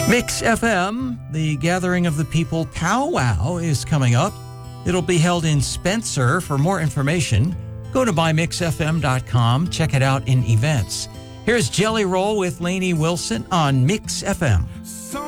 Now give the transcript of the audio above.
Mix FM, the Gathering of the People powwow is coming up. It'll be held in Spencer. For more information, go to bymixfm.com. Check it out in events. Here's Jelly Roll with Lainey Wilson on Mix FM.